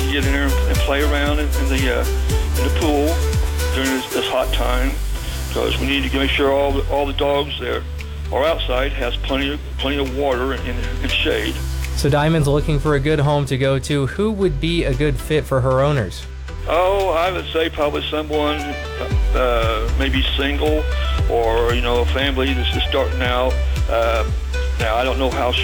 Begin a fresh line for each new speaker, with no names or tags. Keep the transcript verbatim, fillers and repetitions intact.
can get in there and play around in, in the uh, in the pool during this, this hot time, because we need to make sure all the, all the dogs there are outside, has plenty of plenty of water and, and shade.
So Diamond's looking for a good home to go to. Who would be a good fit for her owners?
Oh, I would say probably someone uh, maybe single, or you know, a family that's just starting out. Uh, now I don't know how